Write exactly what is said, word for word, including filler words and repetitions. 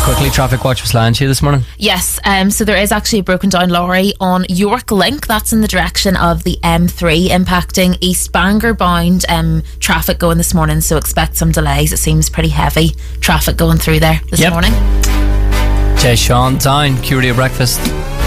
Quickly, traffic watch was lying to you this morning. Yes, um, so there is actually a broken down lorry on York Link. That's in the direction of the M three, impacting East Bangor bound um, traffic going this morning, so expect some delays. It seems pretty heavy traffic going through there this Yep. morning. Jay Sean, Down, Q Radio Breakfast.